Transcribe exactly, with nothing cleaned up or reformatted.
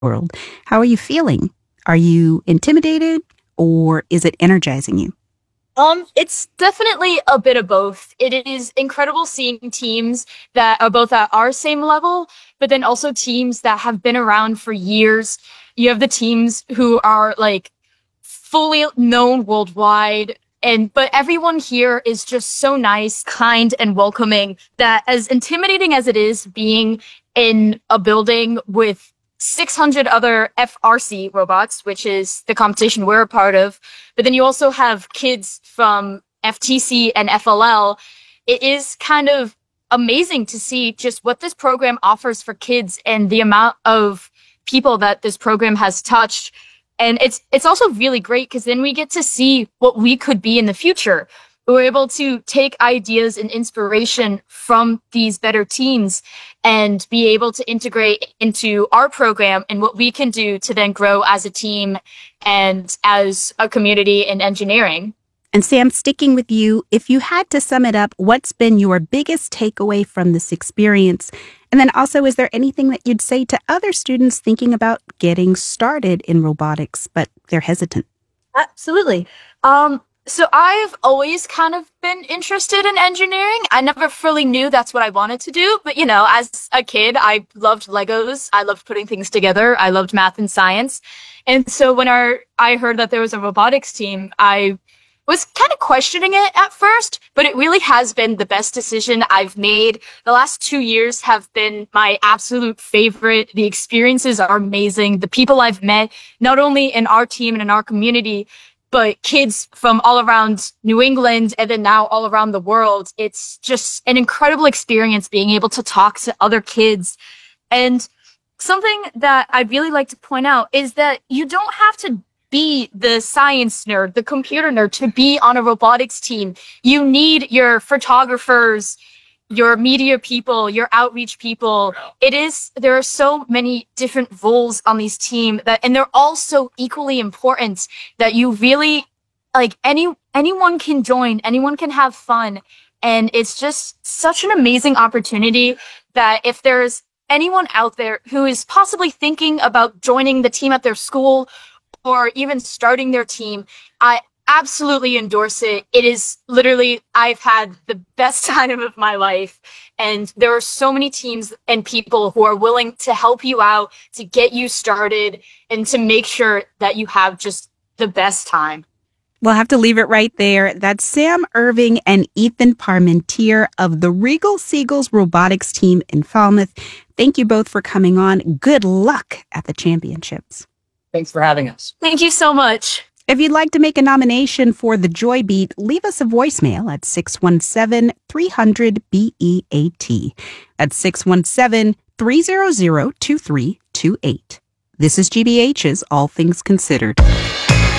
world. How are you feeling? Are you intimidated or is it energizing you? Um, it's definitely a bit of both. It is incredible seeing teams that are both at our same level, but then also teams that have been around for years. You have the teams who are like fully known worldwide. And, but everyone here is just so nice, kind, and welcoming that as intimidating as it is being in a building with six hundred other F R C robots, which is the competition we're a part of, but then you also have kids from F T C and F L L. It is kind of amazing to see just what this program offers for kids and the amount of people that this program has touched. And it's it's also really great because then we get to see what we could be in the future. We're able to take ideas and inspiration from these better teams and be able to integrate into our program and what we can do to then grow as a team and as a community in engineering. And Sam, sticking with you, if you had to sum it up, what's been your biggest takeaway from this experience? And then also, is there anything that you'd say to other students thinking about getting started in robotics, but they're hesitant? Absolutely. Um, so I've always kind of been interested in engineering. I never fully knew that's what I wanted to do. But, you know, as a kid, I loved Legos. I loved putting things together. I loved math and science. And so when our, I heard that there was a robotics team, I was kind of questioning it at first, but it really has been the best decision I've made. The last two years have been my absolute favorite. The experiences are amazing. The people I've met, not only in our team and in our community, but kids from all around New England and then now all around the world. It's just an incredible experience being able to talk to other kids. And something that I'd really like to point out is that you don't have to be the science nerd, the computer nerd to be on a robotics team. You need your photographers, your media people, your outreach people. It is, there are so many different roles on these teams that, and they're all so equally important that you really, like any, anyone can join, anyone can have fun. And it's just such an amazing opportunity that if there's anyone out there who is possibly thinking about joining the team at their school or even starting their team, I absolutely endorse it. It is literally, I've had the best time of my life. And there are so many teams and people who are willing to help you out, to get you started, and to make sure that you have just the best time. We'll have to leave it right there. That's Sam Irving and Ethan Parmentier of the Regal Seagulls robotics team in Falmouth. Thank you both for coming on. Good luck at the championships. Thanks for having us. Thank you so much. If you'd like to make a nomination for the Joy Beat, leave us a voicemail at six one seven, three hundred, B E A T. That's six one seven, three hundred, two three two eight. This is G B H's All Things Considered.